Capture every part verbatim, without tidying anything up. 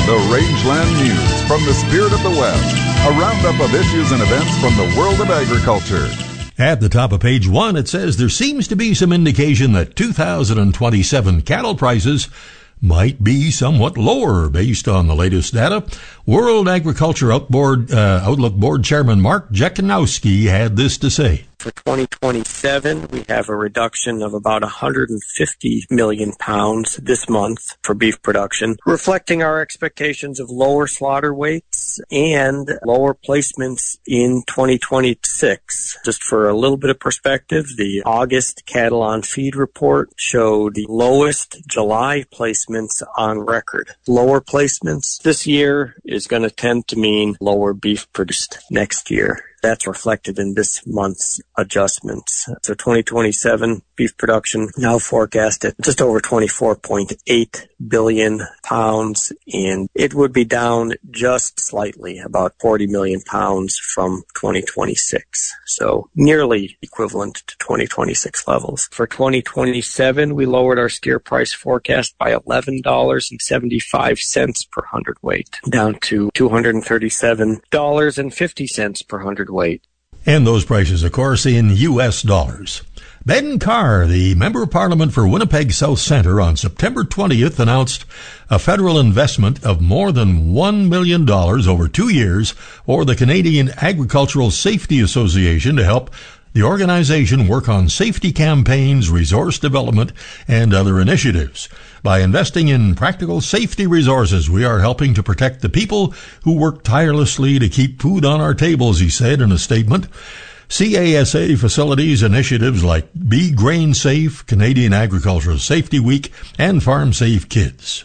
The Rangeland News from the Spirit of the West. A roundup of issues and events from the world of agriculture. At the top of page one, it says there seems to be some indication that two thousand twenty-seven cattle prices might be somewhat lower based on the latest data. World Agriculture Outboard, uh, Outlook Board Chairman Mark Jekanowski had this to say. For twenty twenty-seven, we have a reduction of about one hundred fifty million pounds this month for beef production, reflecting our expectations of lower slaughter weights and lower placements in twenty twenty-six. Just for a little bit of perspective, the August cattle on feed report showed the lowest July placements on record. Lower placements this year is going to tend to mean lower beef produced next year. That's reflected in this month's adjustments. So twenty twenty-seven beef production now forecast at just over twenty-four point eight billion pounds, and it would be down just slightly, about forty million pounds from twenty twenty-six. So nearly equivalent to twenty twenty-six levels. For twenty twenty-seven, we lowered our steer price forecast by eleven dollars and seventy-five cents per hundredweight, down to two hundred thirty-seven dollars and fifty cents per hundredweight. Weight. And those prices, of course, in U S dollars. Ben Carr, the Member of Parliament for Winnipeg South Centre, on September twentieth announced a federal investment of more than one million dollars over two years for the Canadian Agricultural Safety Association to help the organization work on safety campaigns, resource development, and other initiatives. By investing in practical safety resources, we are helping to protect the people who work tirelessly to keep food on our tables, he said in a statement. C A S A facilities initiatives like Be Grain Safe, Canadian Agricultural Safety Week, and Farm Safe Kids.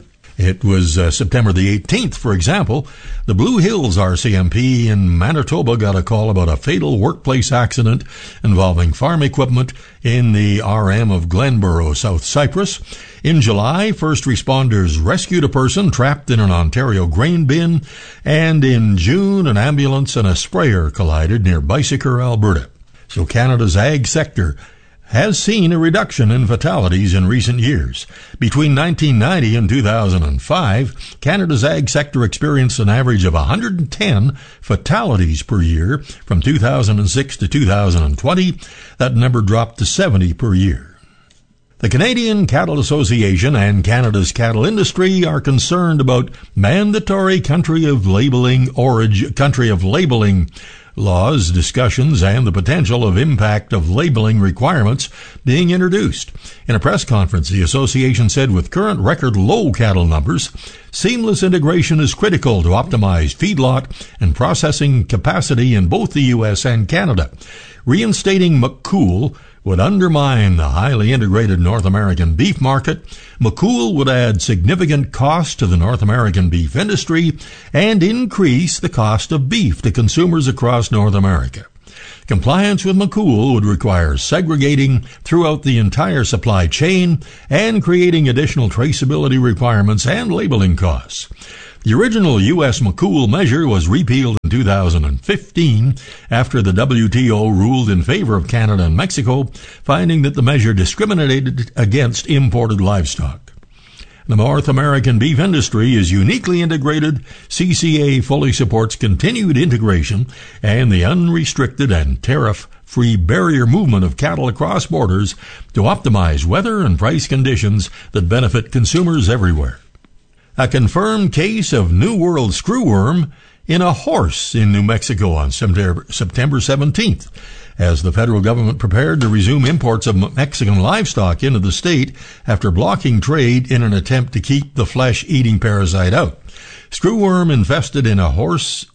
It was uh, September the eighteenth, for example. The Blue Hills R C M P in Manitoba got a call about a fatal workplace accident involving farm equipment in the R M of Glenborough, South Cyprus. In July, first responders rescued a person trapped in an Ontario grain bin. And in June, an ambulance and a sprayer collided near Bicycle, Alberta. So Canada's ag sector has seen a reduction in fatalities in recent years. Between nineteen ninety and two thousand five, Canada's ag sector experienced an average of one hundred ten fatalities per year. From two thousand six to two thousand twenty, that number dropped to seventy per year. The Canadian Cattle Association and Canada's cattle industry are concerned about mandatory country of labeling origin, country of labeling laws, discussions, and the potential of impact of labeling requirements being introduced. In a press conference, the association said with current record low cattle numbers, seamless integration is critical to optimize feedlot and processing capacity in both the U S and Canada. Reinstating McCool would undermine the highly integrated North American beef market. McCool would add significant cost to the North American beef industry and increase the cost of beef to consumers across North America. Compliance with McCool would require segregating throughout the entire supply chain and creating additional traceability requirements and labeling costs. The original U S McCool measure was repealed in two thousand fifteen after the W T O ruled in favor of Canada and Mexico, finding that the measure discriminated against imported livestock. The North American beef industry is uniquely integrated. C C A fully supports continued integration and the unrestricted and tariff-free barrier movement of cattle across borders to optimize weather and price conditions that benefit consumers everywhere. A confirmed case of New World screwworm in a horse in New Mexico on September seventeenth, as the federal government prepared to resume imports of Mexican livestock into the state after blocking trade in an attempt to keep the flesh-eating parasite out. Screwworm infested in a horse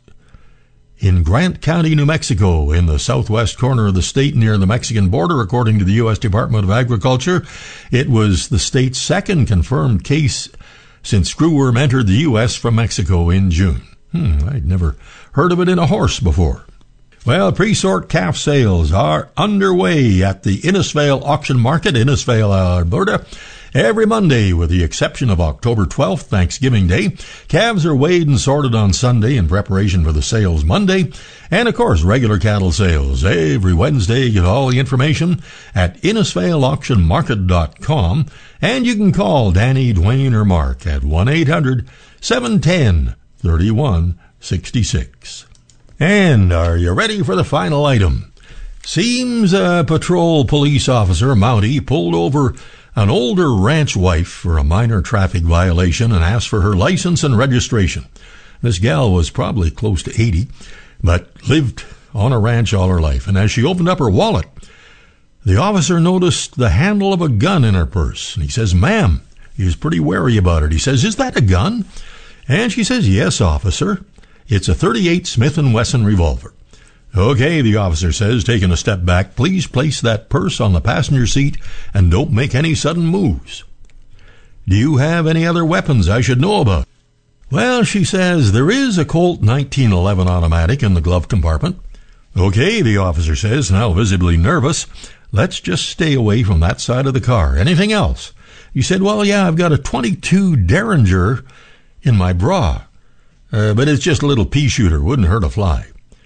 in Grant County, New Mexico, in the southwest corner of the state near the Mexican border, according to the U S Department of Agriculture. It was the state's second confirmed case since screwworm entered the U S from Mexico in June. Hmm, I'd never heard of it in a horse before. Well, pre-sort calf sales are underway at the Innisfail Auction Market, Innisfail, Alberta, Every Monday, with the exception of October twelfth, Thanksgiving Day, calves are weighed and sorted on Sunday in preparation for the sales Monday. And, of course, regular cattle sales every Wednesday. Get all the information at Innisfail Auction Market dot com. And you can call Danny, Dwayne, or Mark at one eight hundred seven one zero three one six six. And are you ready for the final item? Seems a patrol police officer, Mountie, pulled over an older ranch wife for a minor traffic violation and asked for her license and registration. This gal was probably close to eighty, but lived on a ranch all her life. And as she opened up her wallet, the officer noticed the handle of a gun in her purse. And he says, "Ma'am," he was pretty wary about it. He says, "Is that a gun?" And she says, "Yes, officer. It's a thirty-eight Smith and Wesson revolver." "Okay," the officer says, taking a step back, "please place that purse on the passenger seat and don't make any sudden moves." "Do you have any other weapons I should know about?" "Well," she says, "there is a Colt nineteen eleven automatic in the glove compartment." "Okay," the officer says, now visibly nervous, "let's just stay away from that side of the car. Anything else?" He said, "Well, yeah, I've got a twenty-two Derringer in my bra, uh, but it's just a little pea shooter, wouldn't hurt a fly."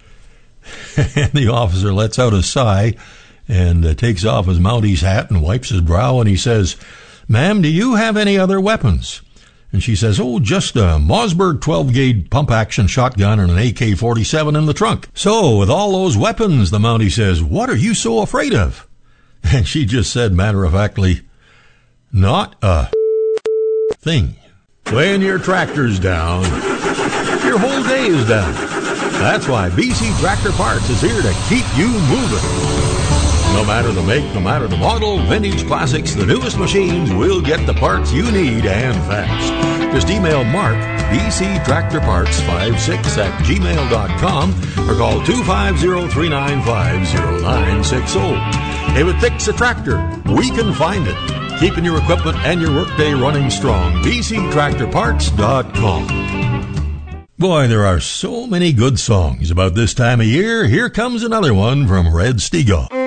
And the officer lets out a sigh and uh, takes off his Mountie's hat and wipes his brow, and he says, "Ma'am, do you have any other weapons?" And she says, "Oh, just a Mossberg twelve gauge pump-action shotgun and an A K forty-seven in the trunk." "So, with all those weapons," the Mountie says, "what are you so afraid of?" And she just said matter-of-factly, "Not a thing." When your tractor's down, your whole day is down. That's why B C Tractor Parts is here to keep you moving. No matter the make, no matter the model, vintage, classics, the newest machines, we'll get the parts you need and fast. Just email Mark, B C Tractor Parts fifty-six at gmail dot com, or call two five zero, three nine five, zero nine six zero. If it fixes a tractor, we can find it. Keeping your equipment and your workday running strong. B C Tractor Parts dot com. Boy, there are so many good songs about this time of year. Here comes another one from Red Steagall.